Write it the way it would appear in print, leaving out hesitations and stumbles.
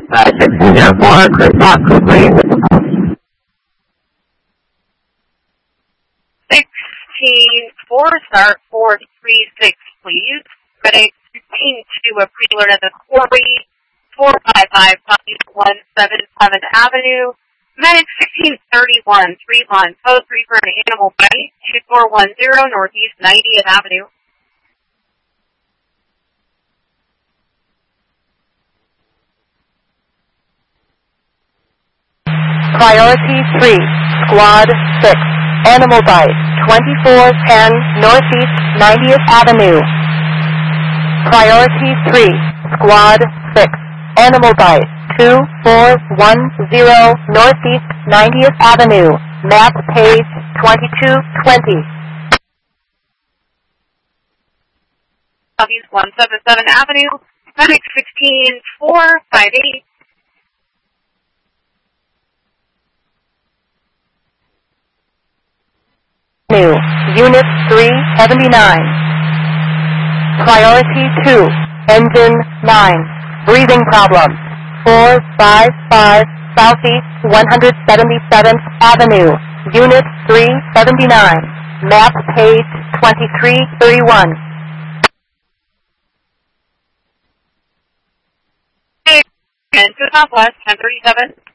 16-4, start 436, please. Medic 16-2, a preload at the quarry, 455, 177 Avenue. Medic 1631, 3 on post, 3 for an animal bite, 2410, Northeast 90th Avenue. Priority 3, Squad 6, Animal Bite, 2410 Northeast 90th Avenue. Priority 3, Squad 6, Animal Bite, 2410 Northeast 90th Avenue. Map page 2220. Southeast 177 Avenue, Medic 16-458. Unit 379. Priority 2, Engine 9, breathing problems, 455 Southeast 177th Avenue, Unit 379, map page 2331. And to Southwest 1037.